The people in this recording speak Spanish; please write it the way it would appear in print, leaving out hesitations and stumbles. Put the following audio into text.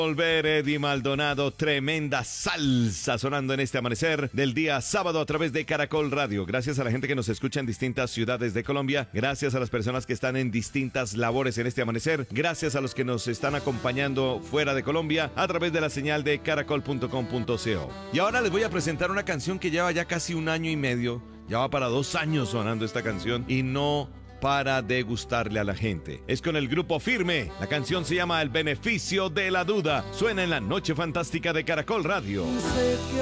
Volver Eddie Maldonado, tremenda salsa sonando en este amanecer del día sábado a través de Caracol Radio. Gracias a la gente que nos escucha en distintas ciudades de Colombia, gracias a las personas que están en distintas labores en este amanecer, gracias a los que nos están acompañando fuera de Colombia a través de la señal de caracol.com.co. Y ahora les voy a presentar una canción que lleva ya casi 1 año y medio, ya va para 2 años sonando esta canción y no para de gustarle a la gente. Es con el grupo Firme. La canción se llama El Beneficio de la Duda. Suena en la Noche Fantástica de Caracol Radio.